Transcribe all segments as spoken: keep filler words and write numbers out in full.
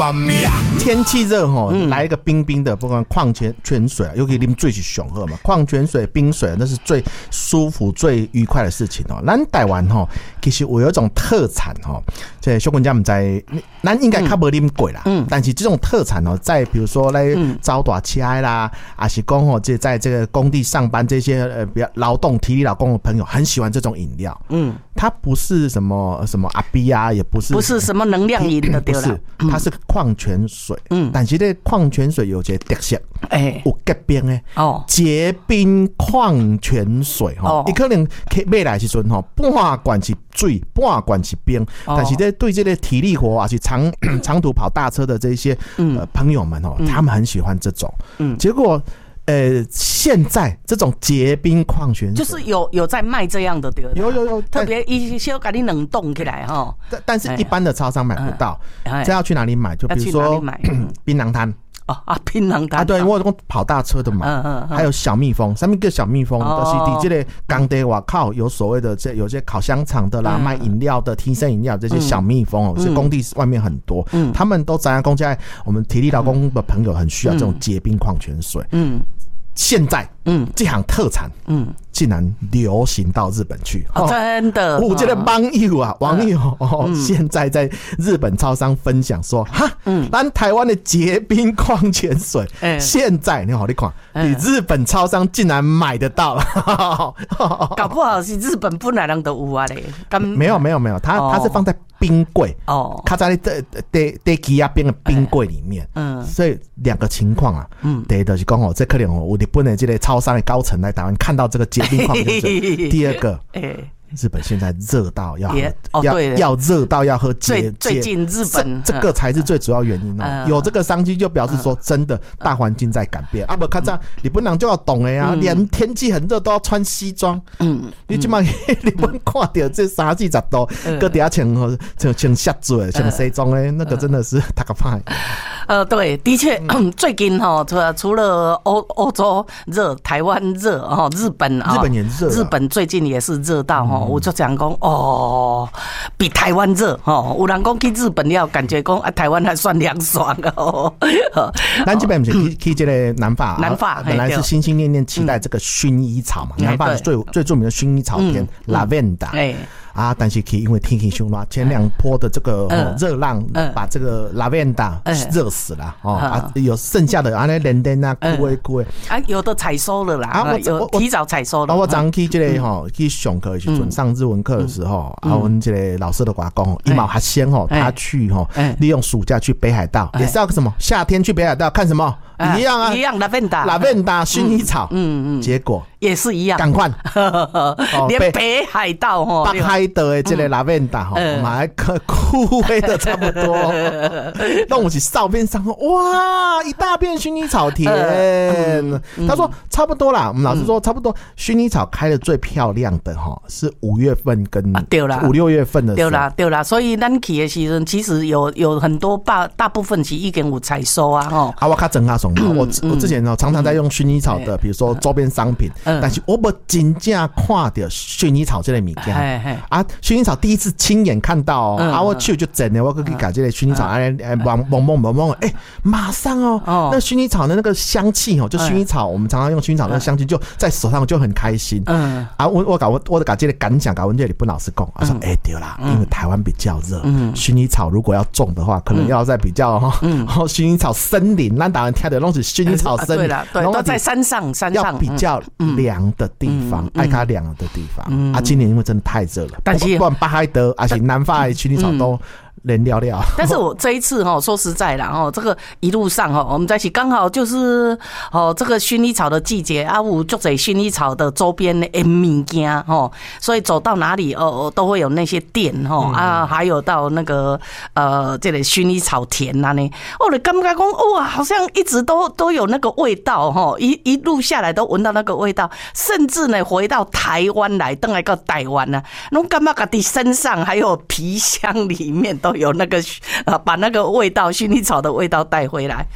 天气热吼，来一个冰冰的，不管矿泉泉水，尤其啉水是上好嘛，矿泉水、冰水那是最舒服、最愉快的事情哦。咱台湾吼，其实我有一种特产吼，这小管家们在，咱应该较无啉过啦，嗯，但是这种特产哦，在比如说来招大车啦，还是讲吼，这在这个工地上班这些呃比较劳动体力劳工的朋友，很喜欢这种饮料，嗯，它不是什么什么阿 B 啊，也不是不是什么能量饮的对了， 它是矿泉水，嗯，但是这矿泉水有一个特色，哎，有结冰的哦，结冰矿泉水哈，你可能买来的时候哈，半罐是水，半罐是冰，但是这对这个体力活啊，是长长途跑大车的这些呃朋友们哦，他们很喜欢这种，嗯，结果。呃，现在这种结冰矿泉水就是有有在卖这样的，对， 有有有， 特别一些给你冷冻起来哈。 但但是一般的超商买不到，这要去哪里买？就比如说槟榔摊哦啊，槟榔摊啊，对，我有跑大车的嘛，嗯嗯，还有小蜜蜂，上面个小蜜蜂，就是伫这个工地外靠有所谓的这有些烤香肠的啦，卖饮料的、提升饮料这些小蜜蜂哦，是工地外面很多，嗯，他们都在工家，我们体力劳工的朋友很需要这种结冰矿泉水，嗯。现在，嗯，这项特产，嗯，竟然流行到日本去， 哦、真的。 我觉得网友啊，网友哦，嗯、现在在日本超商分享说，哈，嗯，咱台湾的结冰矿泉水，嗯、现在你好，你看，你日本超商竟然买得到， 搞不好是日本本来人都有啊嘞。 没有没有没有，它它是放在冰柜哦，它在的的的机压冰的冰柜里面，嗯，所以两个情况啊，嗯，第一就是讲哦，这可能哦，日本的这个超商的高层来台湾看到这个结冰矿泉水，第二个，日本现在热到要喝、哦、要要热到要喝结， 最近日本这, 这个才是最主要原因哦。嗯、有这个商机就表示说，真的大环境在改变。嗯、啊，不，看这样日本人就要懂了呀、啊，嗯、连天气很热都要穿西装。嗯，你起码日本看到这三四十度，搁底下穿穿穿靴子、穿西装嘞，那个真的是打个派。 呃，对，的确，嗯、最近哈，除了除了欧欧洲热，台湾热哈，日本啊， 日本也热， 日本最近也是热到哈。我就讲讲哦，比台湾热哦。有人讲去日本了，感觉讲啊，台湾还算凉爽哦。 咱这边不是去去这个南法， 南法本来是心心念念期待这个薰衣草嘛，南法是最最著名的薰衣草田 ，lavender。啊，但是因为天气凶热，前两波的这个热、哦、浪，嗯、把这个 lavender 热死了、嗯、哦、嗯、啊，有剩下的啊那连连啊枯萎枯萎啊，有的采收了啦，啊，我有提早采收了。 啊，我昨去这个哈、嗯、去上课的时候，上日文课的时候，嗯、啊，我们这个老师都跟我讲，一毛还先哦，他去哈、嗯、利用暑假去北海道，嗯、也是要什么夏天去北海道看什么。一样啊， 一样 lavender lavender 薰衣草，嗯嗯，结果也是一样， 赶快， 连北海道哈， 北海道的这个 lavender 哈，买个枯萎的差不多，那我是照片上哇，一大片薰衣草田，他说差不多啦，我们老师说差不多，薰衣草开的最漂亮的哈是五月份跟五六月份的， 对啦对啦，所以咱去的时候其实有有很多大大部分是已经有采收啊哈， 啊我较整下送。我我之前常常在用薰衣草的，比如说周边商品，但是我没真正看到薰衣草这类物件啊。薰衣草第一次亲眼看到，啊，我去就整了，我可以改这类薰衣草，哎哎，嗡嗡嗡嗡嗡，哎，马上哦，那薰衣草的那个香气哦，就薰衣草，我们常常用薰衣草那个香气，就在手上就很开心。嗯，啊，我我搞我我搞这个感想，搞问这里不老实讲，啊说哎对啦，因为台湾比较热，薰衣草如果要种的话，可能要在比较哈，薰衣草森林，咱台湾听的。都是薰衣草森林， 对，都在山上，山上要比较凉的地方，爱它凉的地方。啊，今年因为真的太热了，但是不管北海道还是南法的薰衣草都。连聊聊， 但是我这一次哈，说实在啦哈，这个一路上哈，我们在一起刚好就是哦，这个薰衣草的季节啊，有做在薰衣草的周边的物件哈，所以走到哪里哦，都会有那些店哈啊，还有到那个呃这个薰衣草田呐呢，我就感觉讲哇，好像一直都都有那个味道哈，一一路下来都闻到那个味道，甚至呢回到台湾来，登来到台湾呢，侬感觉自己身上还有皮箱里面都。有那个呃，把那个味道，薰衣草的味道带回来。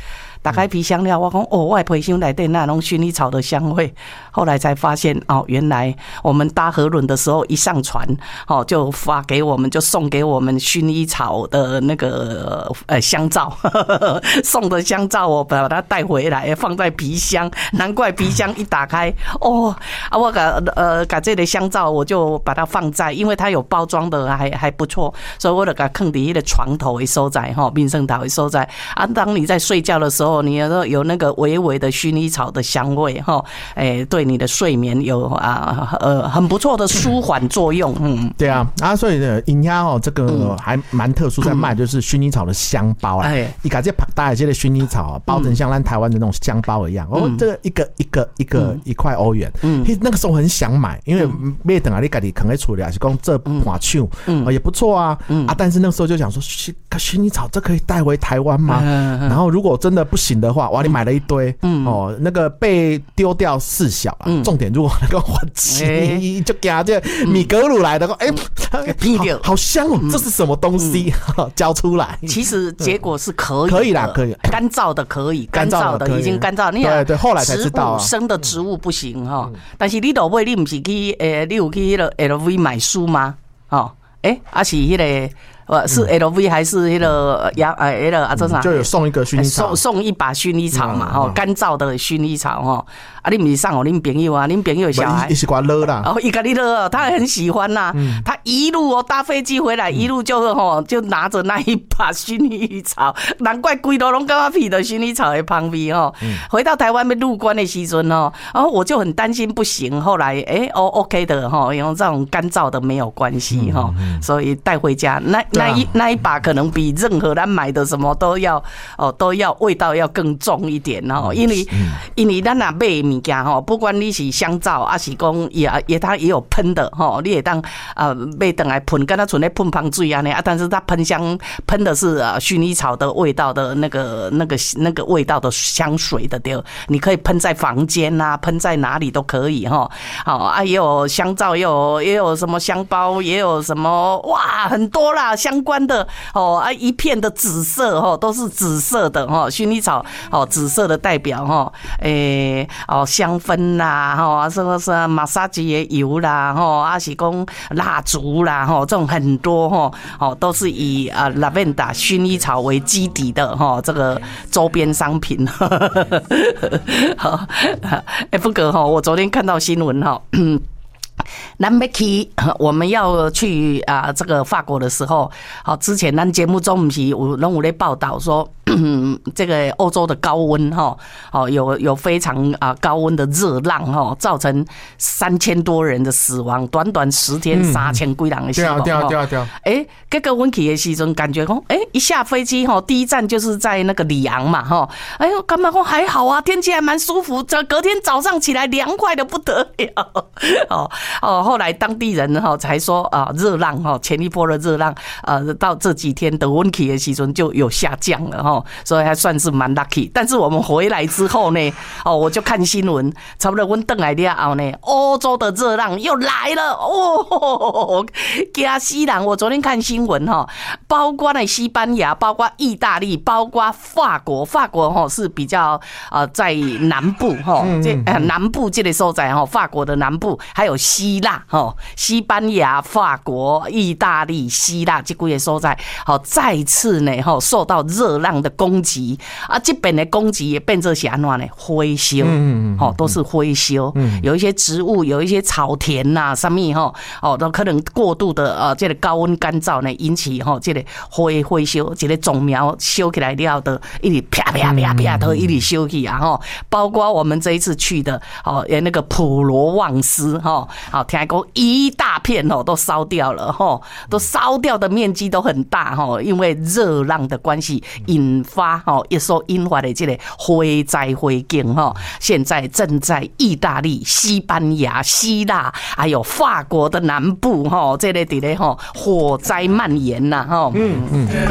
打开皮箱了，我讲哦，我的皮箱内底那种薰衣草的香味。后来才发现哦，原来我们搭河轮的时候一上船，哦，就发给我们，就送给我们薰衣草的那个呃香皂，送的香皂我把它带回来，放在皮箱。难怪皮箱一打开，哦啊，我把呃把这个香皂我就把它放在，因为它有包装的还还不错，所以我就把它放在那个床头的所在哈，民生岛的所在啊。当你在睡觉的时候，你有有那个微微的薰衣草的香味哈，哎，对你的睡眠有啊呃很不错的舒缓作用。嗯， 对啊，啊，所以呢，因家哦这个还蛮特殊，在卖就是薰衣草的香包啦，你把这拍大的这个薰衣草包成像咱台湾的那种香包一样，哦，这个一个一个一个一块欧元，嗯，那个时候很想买，因为买等下你自己扛在厝里，还是讲这盘手，嗯，也不错啊，啊，但是那个时候就想说，薰衣草这可以带回台湾吗？然后如果真的不行的话，哇，你买了一堆，哦，那个被丢掉事小了，重点如果能够还钱，就给他这米格鲁来的，哎，好香哦，这是什么东西？交出来。 其实结果是可以， 可以啦，可以， 干燥的可以，干燥的已经干燥， 对对，后来才知道生的植物不行哈。但是你落尾你不是去诶，你有去那个 L V 买书吗？哦，诶，啊是那个。呃，是 L V 还是那个呀？呃，那个啊，这啥？ 就有送一个薰衣草， 送送一把薰衣草嘛，哈，干燥的薰衣草哈。啊，你不是送给恁朋友啊？恁朋友小孩， 一是瓜勒啦。 哦，一个你勒，他很喜欢呐。他一路哦搭飞机回来，一路就吼就拿着那一把薰衣草，难怪规路拢感觉闻到薰衣草的香味哦。回到台湾要入关的时阵哦，然后我就很担心不行，后来哎哦 OK 的哈，用这种干燥的没有关系哈，所以带回家那。那一那一把可能比任何咱买的什么都要哦都要味道要更重一点哦，因为因为咱若买物件吼，不管你是香皂还是讲也也它也有喷的吼，你也当呃买回来喷，跟它存在喷香水啊呢啊，但是它喷香喷的是呃薰衣草的味道的那个那个那个味道的香水的对，你可以喷在房间啊，喷在哪里都可以哈。好啊，也有香皂，也有也有什么香包，也有什么哇很多啦。相关的哦啊，一片的紫色哦，都是紫色的哈，薰衣草哦，紫色的代表哈，诶哦香氛啦哈，什么什么马杀鸡的油啦哈，啊是讲蜡烛啦哈，这种很多哈哦，都是以啊 lavender 薰衣草为基底的哈，这个周边商品。好，哎不过哈，我昨天看到新闻哈。咱要去，我们要去啊，这个法国的时候，好，之前咱节目中不是有拢有咧报道说，这个欧洲的高温哈，哦，有有非常啊高温的热浪哈，造成三千多人的死亡，短短十天三千几人的死亡。 对啊对啊对啊。 哎，这个温起的时阵，感觉讲，哎，一下飞机哈，第一站就是在那个里昂嘛哈，哎呦，干嘛讲还好啊，天气还蛮舒服，这隔天早上起来凉快的不得了，哦。哦，后来当地人哈才说啊，热浪哈，前一波的热浪，呃，到这几天的温气的时阵就有下降了哈，所以还算是蛮 lucky。但是我们回来之后呢，哦，我就看新闻，差不多我回来了后呢，欧洲的热浪又来了哦，吓死人！我昨天看新闻哈，包括呢西班牙，包括意大利，包括法国，法国哈是比较呃在南部哈，这南部这个所在哈，法国的南部还有希腊。西班牙、法国、意大利、希腊这几个所在，好再次呢，受到热浪的攻击啊！这边的攻击也变成是安怎呢？灰修，哦，都是灰修，有一些植物，有一些草田呐，什么哈，哦，都可能过度的呃，这个高温干燥呢，引起哈，这个灰灰修，这个种苗修起来了的，一直啪啪啪啪都一直修起啊哈！包括我们这一次去的哦，那个普罗旺斯哈，好听讲。一大片哦，都烧掉了哈，都烧掉的面积都很大哈，因为热浪的关系引发哈，一所引发的这个火灾火警哈，现在正在意大利、西班牙、希腊还有法国的南部哈，这类的嘞哈，火灾蔓延呐哈，嗯嗯。